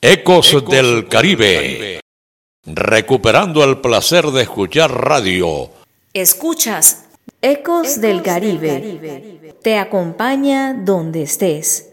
Ecos del Caribe. Recuperando el placer de escuchar radio. Escuchas Ecos del Caribe. Te acompaña donde estés.